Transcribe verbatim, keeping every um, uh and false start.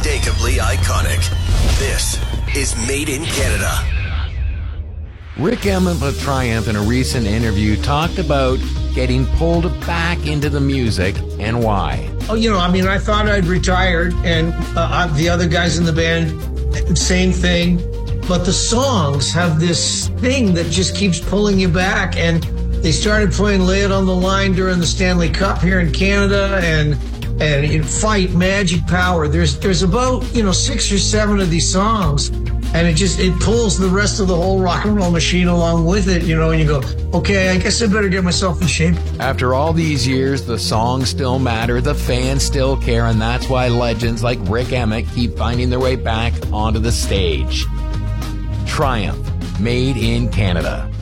unmistakably iconic. This is Made in Canada. Rik Emmett of Triumph in a recent interview talked about getting pulled back into the music and why. Oh, you know, I mean, I thought I'd retired, and uh, the other guys in the band, same thing. But the songs have this thing that just keeps pulling you back, and they started playing Lay It on the Line during the Stanley Cup here in Canada, and and in Fight, Magic Power. There's there's about, you know, six or seven of these songs, and it just, it pulls the rest of the whole rock and roll machine along with it, you know, and you go, okay, I guess I better get myself in shape. After all these years, the songs still matter, the fans still care, and that's why legends like Rik Emmett keep finding their way back onto the stage. Triumph, Made in Canada.